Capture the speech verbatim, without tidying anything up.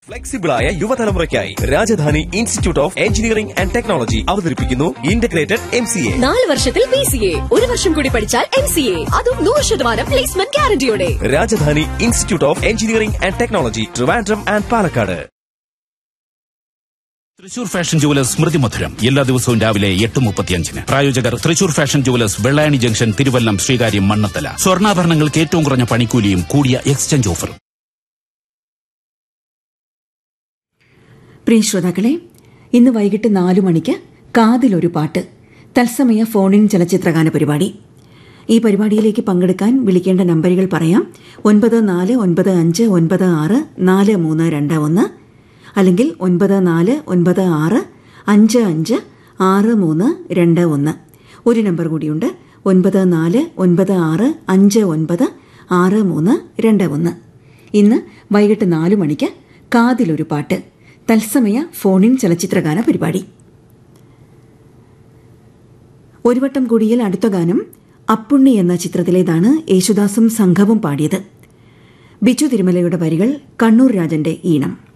ഫ്ലെക്സിബിളായ യുവതലമുറയ്ക്കായി Rajdhani institute of engineering and technology അവതരിപ്പിക്കുന്നു integrated M C A. നാല് വർഷത്തിൽ പി സി എ, ഒരു വർഷം കൂടി പഠിച്ചാൽ എം സി എ, അതും നൂറ് ശതമാനം placement ഗ്യാരണ്ടിയോടെ. Rajdhani institute of engineering and technology, Trivandrum and Palakkad. Thrissur fashion jewellers സ്മൃതി മധുരം എല്ലാ ദിവസവും രാവിലെ എട്ട് മുപ്പത്തിയഞ്ചിന്. പ്രായോജകർ Thrissur fashion jewellers, Vellayani junction, Thiruvallam, Sreekaryam, Mannathala. സ്വർണ്ണാഭരണങ്ങൾക്ക് ഏറ്റവും കുറഞ്ഞ പണിക്കൂലിയും കൂടിയ എക്സ്ചേഞ്ച് ഓഫറും. പ്രിയ ശ്രോതാക്കളെ, ഇന്ന് വൈകിട്ട് നാലു മണിക്ക് കാതിലൊരു പാട്ട് തത്സമയ ഫോണിൻ ചലച്ചിത്രഗാന പരിപാടി. ഈ പരിപാടിയിലേക്ക് പങ്കെടുക്കാൻ വിളിക്കേണ്ട നമ്പറുകൾ പറയാം. ഒൻപത് നാല് ഒൻപത് അഞ്ച് ഒൻപത് ആറ് നാല് മൂന്ന് രണ്ട് ഒന്ന്, അല്ലെങ്കിൽ ഒൻപത് നാല് ഒൻപത് ആറ് അഞ്ച് അഞ്ച് ആറ് മൂന്ന് രണ്ട് ഒന്ന്. ഒരു നമ്പർ കൂടിയുണ്ട്, ഒൻപത് നാല് ഒൻപത് ആറ് അഞ്ച് ഒൻപത് ആറ് മൂന്ന് രണ്ട് ഒന്ന്. ഇന്ന് വൈകിട്ട് നാലു മണിക്ക് കാതിലൊരു പാട്ട് തത്സമയ ഫോണിൻ ചലച്ചിത്രഗാന പരിപാടി. ഒരു വട്ടം കൂടിയിൽ അടുത്ത ഗാനം അപ്പുണ്ണി എന്ന ചിത്രത്തിലേതാണ്. യേശുദാസും സംഘവും പാടിയത്. ബിജു തിരുമലയുടെ വരികൾ, കണ്ണൂർ രാജന്റെ ഈണം.